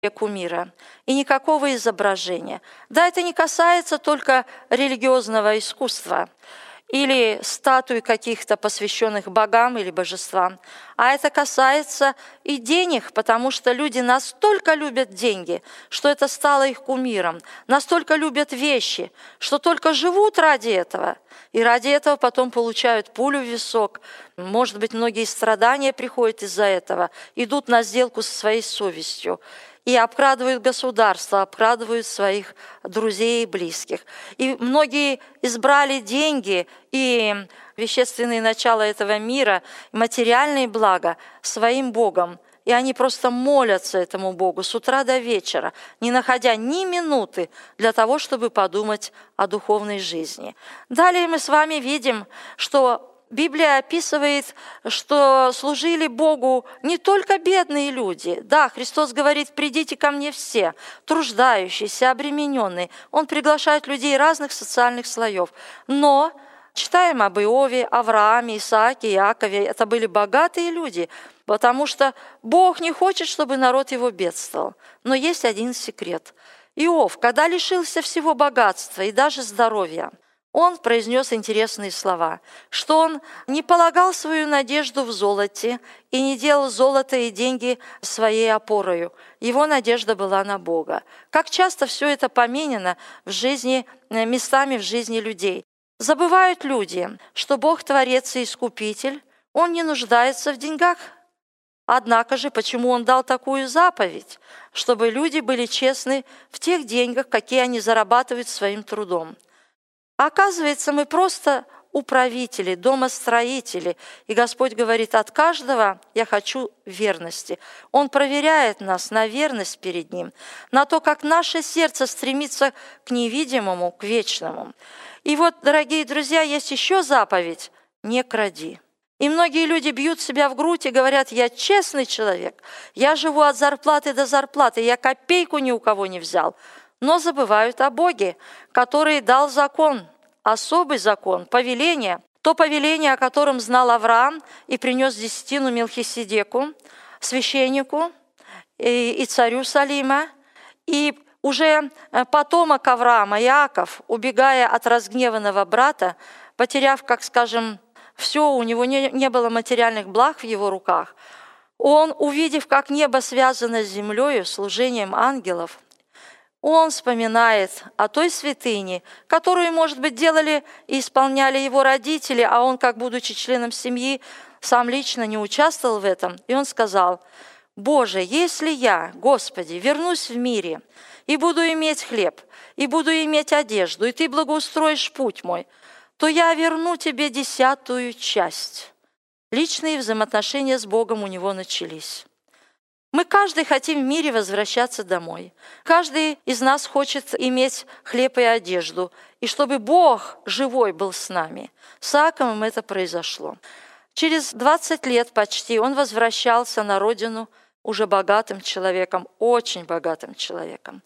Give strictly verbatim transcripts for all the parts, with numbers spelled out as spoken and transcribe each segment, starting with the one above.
кумира и никакого изображения. Да, это не касается только религиозного искусства или статуй каких-то посвященных богам или божествам, а это касается и денег, потому что люди настолько любят деньги, что это стало их кумиром, настолько любят вещи, что только живут ради этого, и ради этого потом получают пулю в висок. Может быть, многие страдания приходят из-за этого, идут на сделку со своей совестью и обкрадывают государство, обкрадывают своих друзей и близких. И многие избрали деньги и вещественные начала этого мира, материальные блага своим Богом. И они просто молятся этому Богу с утра до вечера, не находя ни минуты для того, чтобы подумать о духовной жизни. Далее мы с вами видим, что Библия описывает, что служили Богу не только бедные люди. Да, Христос говорит: «Придите ко мне все, труждающиеся, обремененные». Он приглашает людей разных социальных слоев. Но читаем об Иове, Аврааме, Исааке, Иакове. Это были богатые люди, потому что Бог не хочет, чтобы народ его бедствовал. Но есть один секрет. Иов, когда лишился всего богатства и даже здоровья, он произнес интересные слова, что он не полагал свою надежду в золоте и не делал золото и деньги своей опорою. Его надежда была на Бога. Как часто все это поменено в жизни, местами в жизни людей. Забывают люди, что Бог Творец и Искупитель, Он не нуждается в деньгах. Однако же, почему Он дал такую заповедь? Чтобы люди были честны в тех деньгах, какие они зарабатывают своим трудом. Оказывается, мы просто управители, домостроители. И Господь говорит: от каждого я хочу верности. Он проверяет нас на верность перед Ним, на то, как наше сердце стремится к невидимому, к вечному. И вот, дорогие друзья, есть еще заповедь: не кради. И многие люди бьют себя в грудь и говорят: я честный человек, я живу от зарплаты до зарплаты, я копейку ни у кого не взял. Но забывают о Боге, который дал закон, особый закон, повеление, то повеление, о котором знал Авраам и принес десятину Мелхиседеку, священнику и, и царю Салима. И уже потомок Авраама, Иаков, убегая от разгневанного брата, потеряв, как скажем, все, у него не, не было материальных благ в его руках, он, увидев, как небо связано с землей, служением ангелов, он вспоминает о той святыне, которую, может быть, делали и исполняли его родители, а он, как будучи членом семьи, сам лично не участвовал в этом. И он сказал: «Боже, если я, Господи, вернусь в мире и буду иметь хлеб, и буду иметь одежду, и Ты благоустроишь путь мой, то я верну Тебе десятую часть». Личные взаимоотношения с Богом у него начались. Мы каждый хотим в мире возвращаться домой. Каждый из нас хочет иметь хлеб и одежду, и чтобы Бог живой был с нами. С Иаковом это произошло. Через двадцать лет почти он возвращался на родину уже богатым человеком, очень богатым человеком.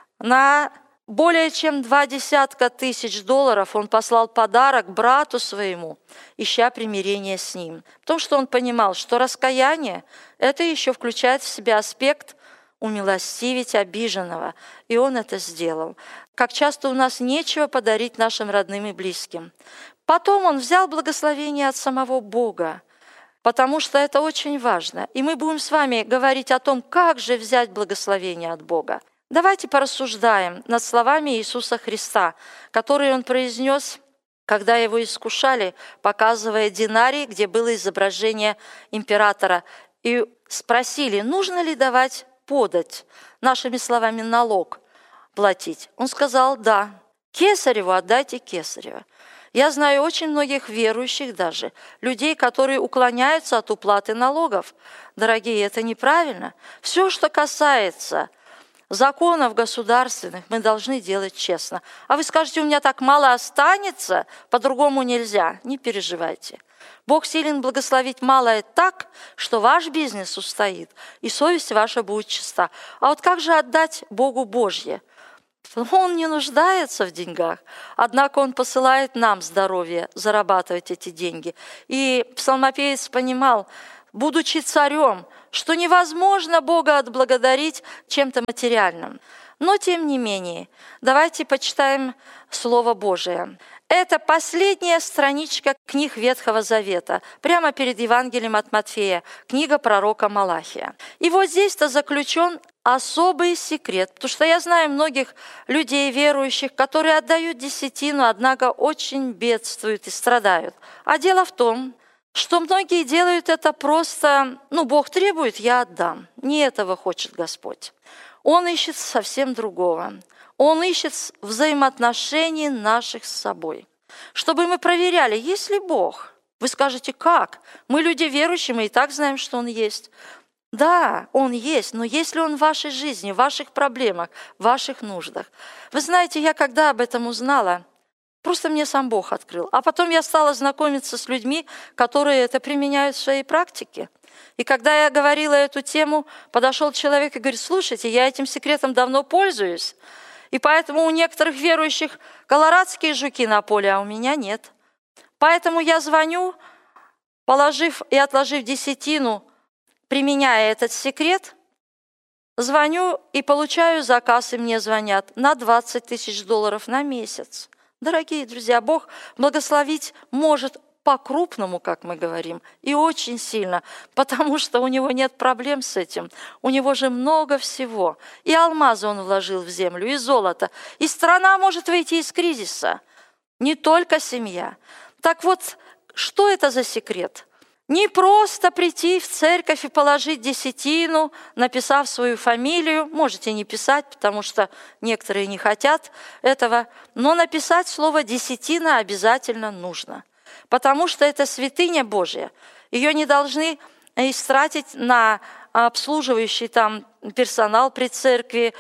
На более чем два десятка тысяч долларов он послал подарок брату своему, ища примирения с ним. Потому что он понимал, что раскаяние – это еще включает в себя аспект умилостивить обиженного. И он это сделал. Как часто у нас нечего подарить нашим родным и близким. Потом он взял благословение от самого Бога, потому что это очень важно. И мы будем с вами говорить о том, как же взять благословение от Бога. Давайте порассуждаем над словами Иисуса Христа, которые Он произнес, когда Его искушали, показывая динарий, где было изображение императора, и спросили, нужно ли давать подать, нашими словами, налог платить. Он сказал: да, кесареву отдайте кесарево. Я знаю очень многих верующих даже, людей, которые уклоняются от уплаты налогов. Дорогие, это неправильно. Все, что касается законов государственных, мы должны делать честно. А вы скажете, у меня так мало останется, по-другому нельзя. Не переживайте. Бог силен благословить малое так, что ваш бизнес устоит, и совесть ваша будет чиста. А вот как же отдать Богу Божье? Он не нуждается в деньгах, однако Он посылает нам здоровье зарабатывать эти деньги. И псалмопевец понимал, будучи царем, что невозможно Бога отблагодарить чем-то материальным. Но, тем не менее, давайте почитаем Слово Божие. Это последняя страничка книг Ветхого Завета, прямо перед Евангелием от Матфея, книга пророка Малахия. И вот здесь-то заключен особый секрет, потому что я знаю многих людей верующих, которые отдают десятину, однако очень бедствуют и страдают. А дело в том, что многие делают это просто, ну, Бог требует, я отдам. Не этого хочет Господь. Он ищет совсем другого. Он ищет взаимоотношений наших с собой. Чтобы мы проверяли, есть ли Бог. Вы скажете, как? Мы люди верующие, мы и так знаем, что Он есть. Да, Он есть, но есть ли Он в вашей жизни, в ваших проблемах, в ваших нуждах? Вы знаете, я когда об этом узнала, просто мне сам Бог открыл. А потом я стала знакомиться с людьми, которые это применяют в своей практике. И когда я говорила эту тему, подошел человек и говорит, слушайте, я этим секретом давно пользуюсь, и поэтому у некоторых верующих колорадские жуки на поле, а у меня нет. Поэтому я звоню, положив и отложив десятину, применяя этот секрет, звоню и получаю заказ, и мне звонят на двадцать тысяч долларов на месяц. Дорогие друзья, Бог благословить может по-крупному, как мы говорим, и очень сильно, потому что у него нет проблем с этим. У него же много всего. И алмазы он вложил в землю, и золото. И страна может выйти из кризиса. Не только семья. Так вот, что это за секрет? Не просто прийти в церковь и положить десятину, написав свою фамилию. Можете не писать, потому что некоторые не хотят этого. Но написать слово «десятина» обязательно нужно. Потому что это святыня Божья. Ее не должны истратить на обслуживающий там персонал при церкви,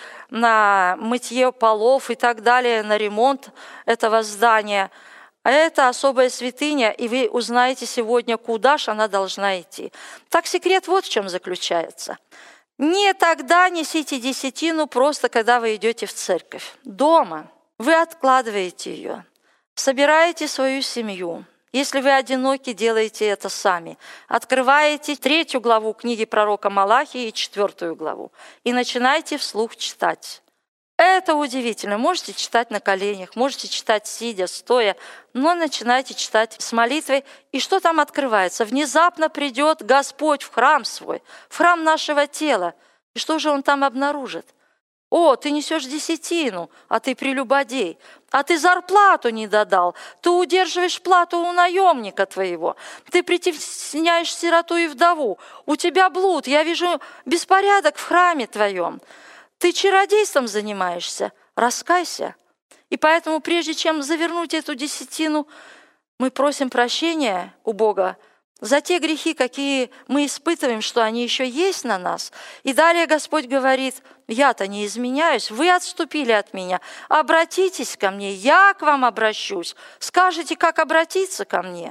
на мытье полов и так далее, на ремонт этого здания. Это особая святыня, и вы узнаете сегодня, куда же она должна идти. Так секрет вот в чем заключается. Не тогда несите десятину просто, когда вы идете в церковь. Дома вы откладываете ее, собираете свою семью. Если вы одиноки, делаете это сами. Открываете третью главу книги пророка Малахии и четвертую главу. И начинайте вслух читать. Это удивительно. Можете читать на коленях, можете читать сидя, стоя, но начинайте читать с молитвой. И что там открывается? Внезапно придет Господь в храм свой, в храм нашего тела. И что же Он там обнаружит? О, ты несешь десятину, а ты прелюбодей, а ты зарплату не додал, ты удерживаешь плату у наемника твоего, ты притесняешь сироту и вдову, у тебя блуд, я вижу беспорядок в храме твоем, ты чародейством занимаешься, раскайся. И поэтому, прежде чем завернуть эту десятину, мы просим прощения у Бога за те грехи, какие мы испытываем, что они еще есть на нас. И далее Господь говорит, я-то не изменяюсь, вы отступили от меня, обратитесь ко мне, я к вам обращусь, скажете, как обратиться ко мне.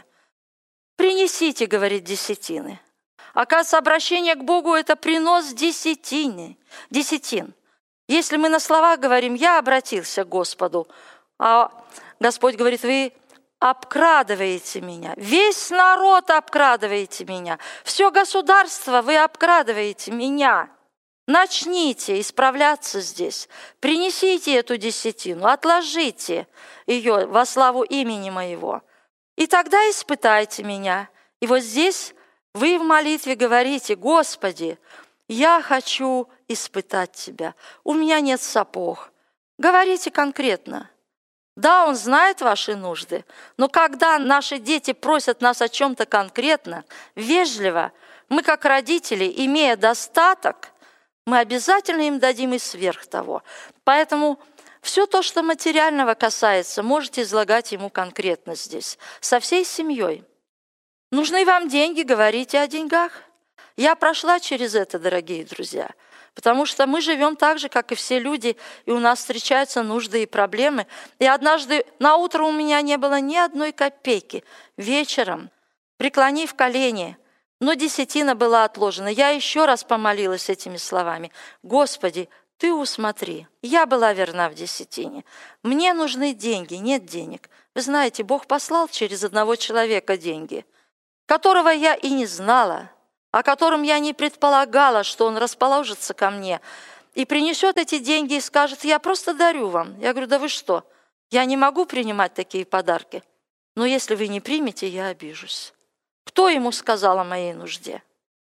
Принесите, говорит, десятины. Оказывается, обращение к Богу – это принос десятины, десятин. Если мы на словах говорим, я обратился к Господу, а Господь говорит, вы обкрадываете меня, весь народ обкрадываете меня, все государство вы обкрадываете меня. Начните исправляться здесь, принесите эту десятину, отложите ее во славу имени моего, и тогда испытайте меня. И вот здесь вы в молитве говорите, Господи, я хочу испытать Тебя, у меня нет сапог. Говорите конкретно. Да, Он знает ваши нужды, но когда наши дети просят нас о чем-то конкретно, вежливо, мы как родители, имея достаток, мы обязательно им дадим и сверх того. Поэтому все то, что материального касается, можете излагать ему конкретно здесь, со всей семьей. Нужны вам деньги, говорите о деньгах. Я прошла через это, дорогие друзья. Потому что мы живем так же, как и все люди, и у нас встречаются нужды и проблемы. И однажды на утро у меня не было ни одной копейки. Вечером, преклонив колени, но десятина была отложена. Я еще раз помолилась этими словами. Господи, Ты усмотри, я была верна в десятине. Мне нужны деньги, нет денег. Вы знаете, Бог послал через одного человека деньги, которого я и не знала. о котором я не предполагала, что он расположится ко мне, и принесет эти деньги и скажет: я просто дарю вам. Я говорю: да вы что? Я не могу принимать такие подарки. Но если вы не примете, я обижусь. Кто ему сказал о моей нужде?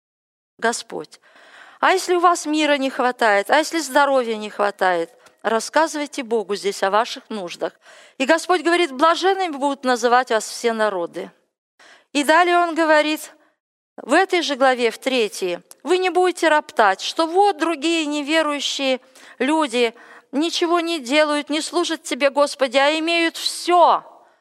Господь. А если у вас мира не хватает, а если здоровья не хватает, рассказывайте Богу здесь о ваших нуждах. И Господь говорит: блаженными будут называть вас все народы. И далее Он говорит в этой же главе, в третьей: вы не будете роптать, что вот другие неверующие люди ничего не делают, не служат Тебе, Господи, а имеют все.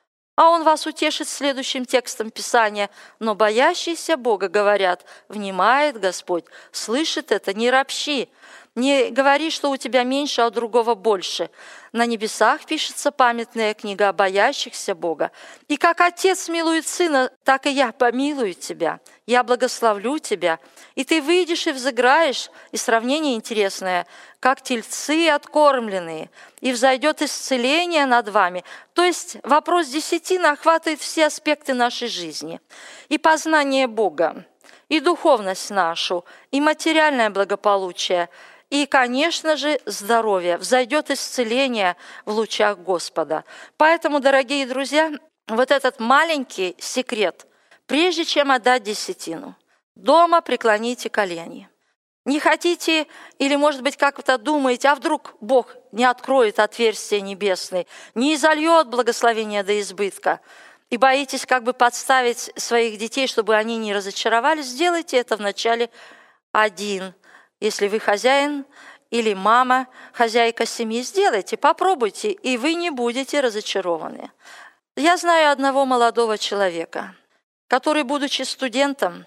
А Он вас утешит следующим текстом Писания. Но боящиеся Бога говорят: внимает Господь, слышит это, не ропщи. Не говори, что у тебя меньше, а у другого больше. На небесах пишется памятная книга о боящихся Бога. И как Отец милует Сына, так и я помилую тебя. Я благословлю тебя. И ты выйдешь и взыграешь, и сравнение интересное, как тельцы откормленные, и взойдет исцеление над вами. То есть вопрос десятины охватывает все аспекты нашей жизни. И познание Бога, и духовность нашу, и материальное благополучие, и, конечно же, здоровье. Взойдет исцеление в лучах Господа. Поэтому, дорогие друзья, вот этот маленький секрет: прежде чем отдать десятину, дома преклоните колени. Не хотите, или, может быть, как-то думаете, а вдруг Бог не откроет отверстие небесное, не изольет благословение до избытка, и боитесь как бы подставить своих детей, чтобы они не разочаровались, сделайте это вначале один. Если вы хозяин или мама, хозяйка семьи, сделайте, попробуйте, и вы не будете разочарованы. Я знаю одного молодого человека, который, будучи студентом,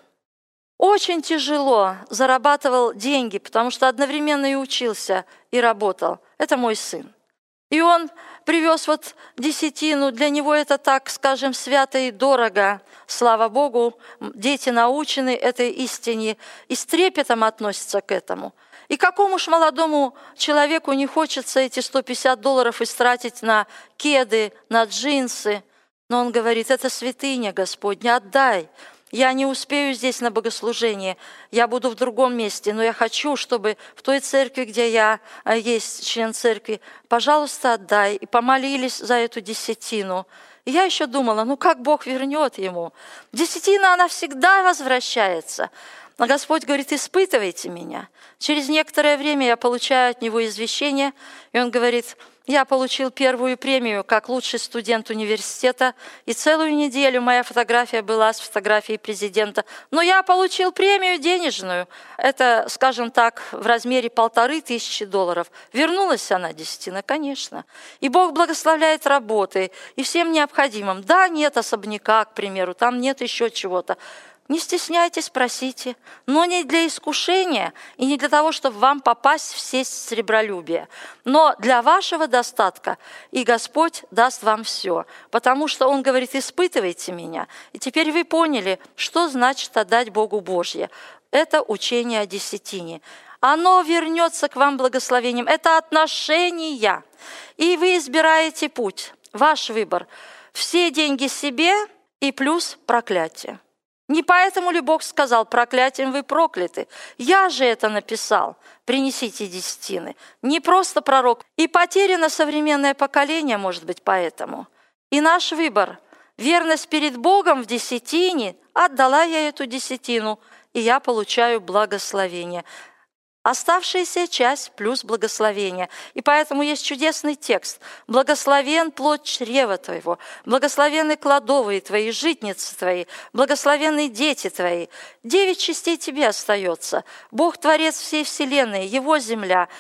очень тяжело зарабатывал деньги, потому что одновременно и учился, и работал. Это мой сын. И он привез вот десятину, для него это так, скажем, свято и дорого. Слава Богу, дети научены этой истине и с трепетом относятся к этому. И какому ж молодому человеку не хочется эти сто пятьдесят долларов истратить на кеды, на джинсы? Но он говорит: это святыня Господня, отдай. Я не успею здесь на богослужение, я буду в другом месте, но я хочу, чтобы в той церкви, где я есть член церкви, пожалуйста, отдай. И помолились за эту десятину. И я еще думала, ну как Бог вернет ему? Десятина, она всегда возвращается. Но Господь говорит: испытывайте меня. Через некоторое время я получаю от Него извещение, и Он говорит: я получил первую премию как лучший студент университета, и целую неделю моя фотография была с фотографией президента. Но я получил премию денежную. Это, скажем так, в размере полторы тысячи долларов. Вернулась она, десятина, конечно. И Бог благословляет работой и всем необходимым. Да, нет особняка, к примеру, там нет еще чего-то. Не стесняйтесь, просите, но не для искушения и не для того, чтобы вам попасть в сесть сребролюбия, но для вашего достатка, и Господь даст вам все, потому что Он говорит: испытывайте меня. И теперь вы поняли, что значит отдать Богу Божье. Это учение о десятине. Оно вернется к вам благословением. Это отношения. И вы избираете путь, ваш выбор. Все деньги себе и плюс проклятие. Не поэтому ли Бог сказал: проклятием вы прокляты? Я же это написал. Принесите десятины. Не просто пророк. И потеряно современное поколение, может быть, поэтому. И наш выбор. Верность перед Богом в десятине. Отдала я эту десятину, и я получаю благословение. Оставшаяся часть плюс благословение. И поэтому есть чудесный текст. «Благословен плод чрева твоего, благословенны кладовые твои, житницы твои, благословенны дети твои». Девять частей тебе остается. Бог творец всей вселенной, Его земля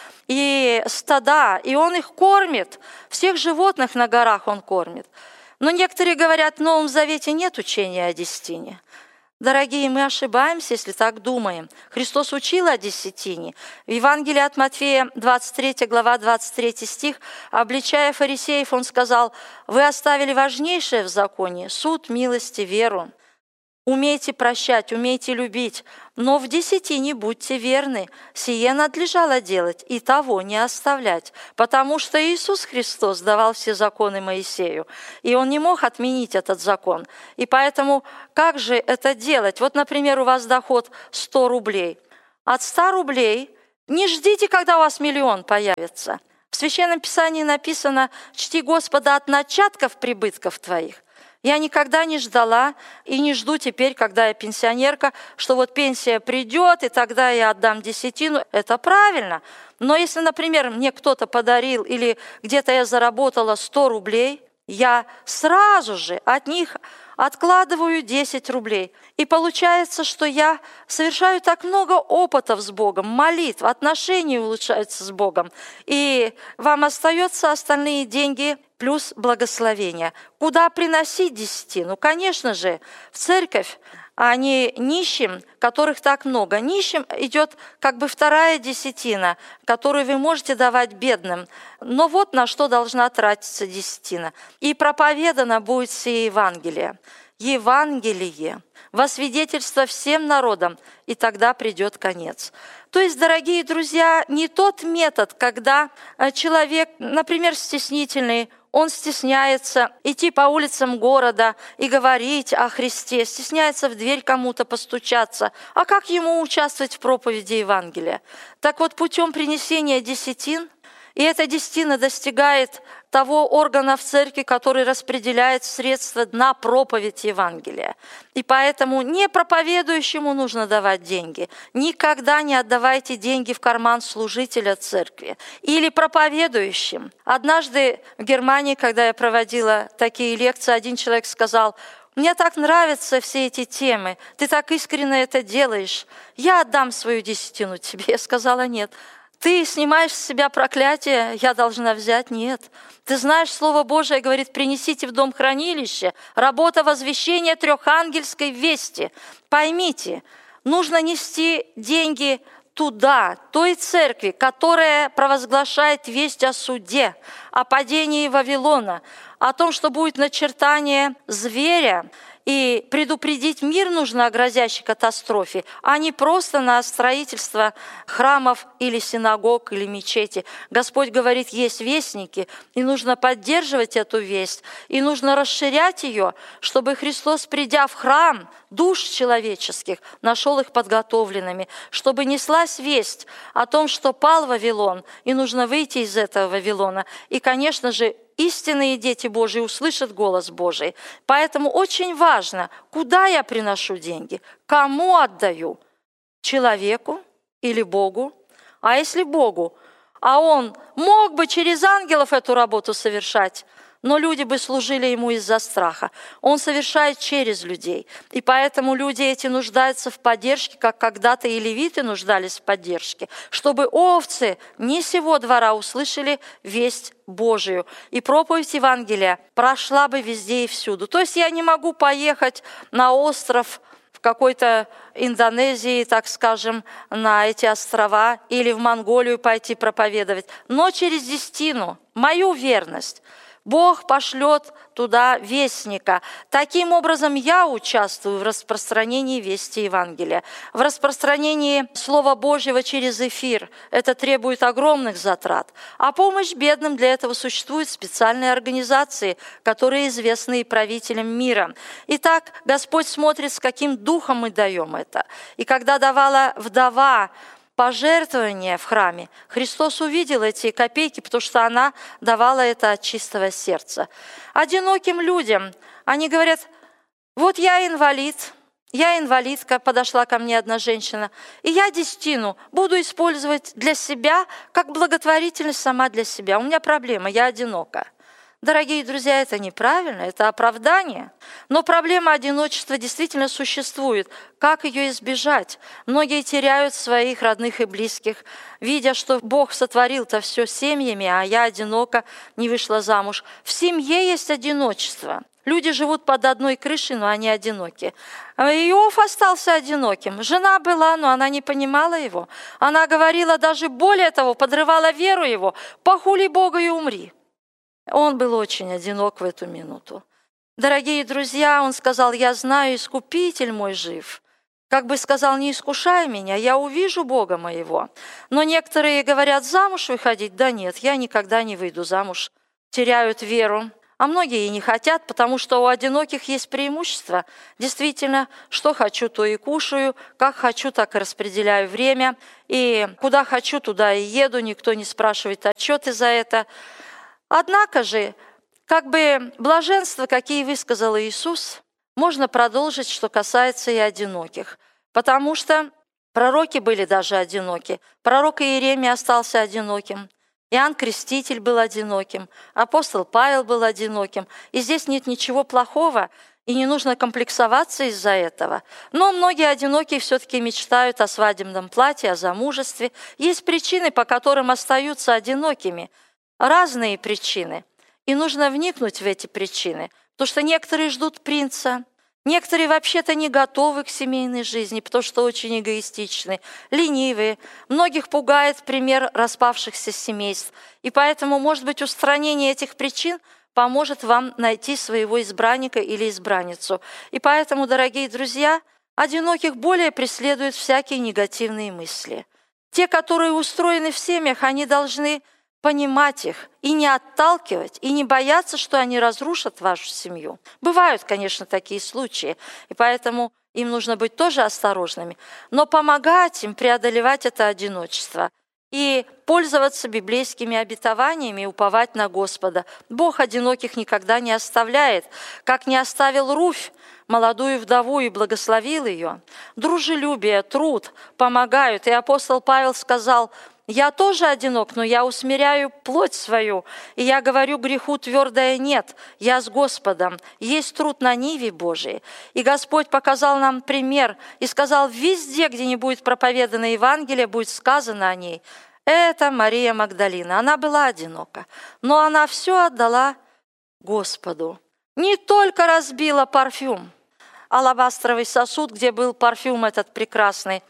и стада, и Он их кормит. Всех животных на горах Он кормит. Но некоторые говорят: в Новом Завете нет учения о десятине. Дорогие, мы ошибаемся, если так думаем. Христос учил о десятине. В Евангелии от Матфея, двадцать третья глава, двадцать третий стих, обличая фарисеев, Он сказал: «Вы оставили важнейшее в законе – суд, милость и веру». Умейте прощать, умейте любить, но в десятине будьте верны. Сие надлежало делать и того не оставлять, потому что Иисус Христос давал все законы Моисею, и Он не мог отменить этот закон. И поэтому как же это делать? Вот, например, у вас доход сто рублей. От ста рублей не ждите, когда у вас миллион появится. В Священном Писании написано: «Чти Господа от начатков прибытков твоих». Я никогда не ждала и не жду теперь, когда я пенсионерка, что вот пенсия придет, и тогда я отдам десятину. Это правильно. Но если, например, мне кто-то подарил или где-то я заработала сто рублей, я сразу же от них откладываю десять рублей. И получается, что я совершаю так много опытов с Богом, молитв, отношения улучшаются с Богом. И вам остается остальные деньги плюс благословение. Куда приносить десятину? Конечно же, в церковь, а не нищим, которых так много. Нищим идет как бы вторая десятина, которую вы можете давать бедным. Но вот на что должна тратиться десятина. «И проповедано будет сие Евангелие». Евангелие во свидетельство всем народам, и тогда придет конец. То есть, дорогие друзья, не тот метод, когда человек, например, стеснительный, он стесняется идти по улицам города и говорить о Христе, стесняется в дверь кому-то постучаться. А как ему участвовать в проповеди Евангелия? Так вот, путем принесения десятин, и эта десятина достигает того органа в церкви, который распределяет средства на проповедь Евангелия. И поэтому не проповедующему нужно давать деньги. Никогда не отдавайте деньги в карман служителя церкви или проповедующим. Однажды в Германии, когда я проводила такие лекции, один человек сказал: «Мне так нравятся все эти темы, ты так искренне это делаешь, я отдам свою десятину тебе». Я сказала: «Нет». Ты снимаешь с себя проклятие, я должна взять? Нет. Ты знаешь, Слово Божие говорит: принесите в дом хранилище, работа возвещения трехангельской вести. Поймите, нужно нести деньги туда, той церкви, которая провозглашает весть о суде, о падении Вавилона, о том, что будет начертание зверя, и предупредить мир нужно о грозящей катастрофе, а не просто на строительство храмов или синагог или мечети. Господь говорит: есть вестники, и нужно поддерживать эту весть, и нужно расширять ее, чтобы Христос, придя в храм душ человеческих, нашел их подготовленными, чтобы неслась весть о том, что пал Вавилон, и нужно выйти из этого Вавилона. И, конечно же, истинные дети Божьи услышат голос Божий. Поэтому очень важно, куда я приношу деньги, кому отдаю, человеку или Богу. А если Богу, а Он мог бы через ангелов эту работу совершать, но люди бы служили Ему из-за страха. Он совершает через людей. И поэтому люди эти нуждаются в поддержке, как когда-то и левиты нуждались в поддержке, чтобы овцы не сего двора услышали весть Божию. И проповедь Евангелия прошла бы везде и всюду. То есть я не могу поехать на остров в какой-то Индонезии, так скажем, на эти острова, или в Монголию пойти проповедовать, но через десятину, мою верность, Бог пошлет туда вестника. Таким образом, я участвую в распространении вести Евангелия, в распространении Слова Божьего через эфир. Это требует огромных затрат. А помощь бедным для этого существуют специальные организации, которые известны и правителям мира. Итак, Господь смотрит, с каким духом мы даем это. И когда давала вдова пожертвования в храме, Христос увидел эти копейки, потому что она давала это от чистого сердца. Одиноким людям они говорят: вот я инвалид, я инвалидка, подошла ко мне одна женщина, и я десятину буду использовать для себя, как благотворительность сама для себя. У меня проблема, я одинока. Дорогие друзья, это неправильно, это оправдание. Но проблема одиночества действительно существует. Как ее избежать? Многие теряют своих родных и близких, видя, что Бог сотворил-то все семьями, а я одинока, не вышла замуж. В семье есть одиночество. Люди живут под одной крышей, но они одиноки. Иов остался одиноким. Жена была, но она не понимала его. Она говорила, даже более того, подрывала веру его: «Похули Бога и умри». Он был очень одинок в эту минуту. Дорогие друзья, он сказал: «Я знаю, Искупитель мой жив». Как бы сказал: «Не искушай меня, я увижу Бога моего». Но некоторые говорят: замуж выходить? Да нет, я никогда не выйду замуж. Теряют веру. А многие и не хотят, потому что у одиноких есть преимущество. Действительно, что хочу, то и кушаю, как хочу, так и распределяю время, и куда хочу, туда и еду, никто не спрашивает отчеты за это. Однако же, как бы блаженство, какие высказал Иисус, можно продолжить, что касается и одиноких, потому что пророки были даже одиноки. Пророк Иеремия остался одиноким. Иоанн Креститель был одиноким, апостол Павел был одиноким. И здесь нет ничего плохого, и не нужно комплексоваться из-за этого. Но многие одинокие все-таки мечтают о свадебном платье, о замужестве. Есть причины, по которым остаются одинокими. Разные причины. И нужно вникнуть в эти причины, потому что некоторые ждут принца, некоторые вообще-то не готовы к семейной жизни, потому что очень эгоистичны, ленивые. Многих пугает пример распавшихся семейств. И поэтому, может быть, устранение этих причин поможет вам найти своего избранника или избранницу. И поэтому, дорогие друзья, одиноких более преследуют всякие негативные мысли. Те, которые устроены в семьях, они должны понимать их и не отталкивать, и не бояться, что они разрушат вашу семью. Бывают, конечно, такие случаи, и поэтому им нужно быть тоже осторожными, но помогать им преодолевать это одиночество и пользоваться библейскими обетованиями и уповать на Господа. Бог одиноких никогда не оставляет, как не оставил Руфь, молодую вдову, и благословил ее. Дружелюбие, труд помогают, и апостол Павел сказал: «Я тоже одинок, но я усмиряю плоть свою, и я говорю греху твердое нет, я с Господом, есть труд на ниве Божией». И Господь показал нам пример и сказал: везде, где не будет проповедано Евангелие, будет сказано о ней. Это Мария Магдалина. Она была одинока, но она все отдала Господу. Не только разбила парфюм, алабастровый сосуд, где был парфюм этот прекрасный.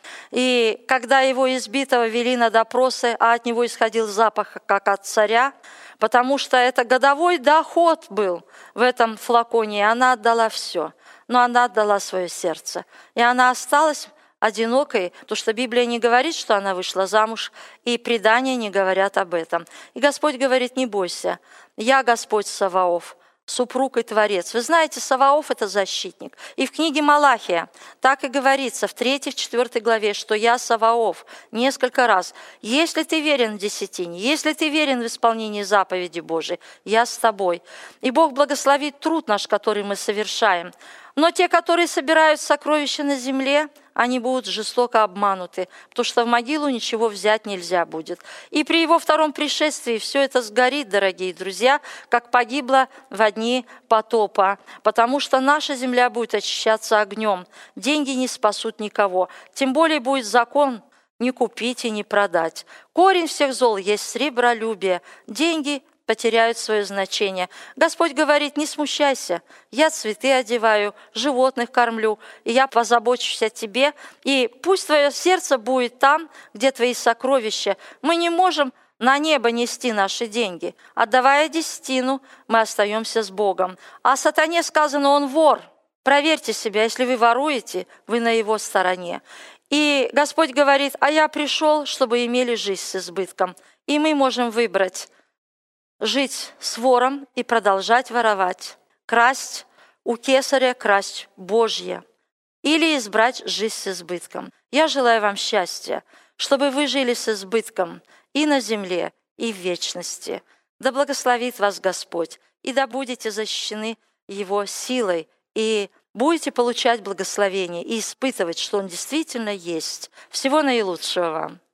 И когда его избитого вели на допросы, а от него исходил запах, как от царя, потому что это годовой доход был в этом флаконе, и она отдала все. Но она отдала свое сердце. И она осталась одинокой, потому что Библия не говорит, что она вышла замуж, и предания не говорят об этом. И Господь говорит: не бойся, я Господь Саваоф, супруг и творец. Вы знаете, Саваоф – это защитник. И в книге Малахия так и говорится в третьей, в четвёртой главе, что я Саваоф несколько раз. Если ты верен в десятине, если ты верен в исполнении заповеди Божией, я с тобой. И Бог благословит труд наш, который мы совершаем. Но те, которые собирают сокровища на земле, они будут жестоко обмануты, потому что в могилу ничего взять нельзя будет. И при его втором пришествии все это сгорит, дорогие друзья, как погибло в дни потопа, потому что наша земля будет очищаться огнем. Деньги не спасут никого, тем более будет закон не купить и не продать. Корень всех зол есть сребролюбие, деньги потеряют свое значение. Господь говорит: не смущайся, я цветы одеваю, животных кормлю, и я позабочусь о тебе, и пусть твое сердце будет там, где твои сокровища. Мы не можем на небо нести наши деньги. Отдавая десятину, мы остаемся с Богом. А сатане сказано: он вор. Проверьте себя, если вы воруете, вы на его стороне. И Господь говорит: а я пришел, чтобы имели жизнь с избытком. И мы можем выбрать: жить с вором и продолжать воровать, красть у кесаря, красть Божье, или избрать жизнь с избытком. Я желаю вам счастья, чтобы вы жили с избытком и на земле, и в вечности. Да благословит вас Господь, и да будете защищены Его силой, и будете получать благословение, и испытывать, что Он действительно есть. Всего наилучшего вам.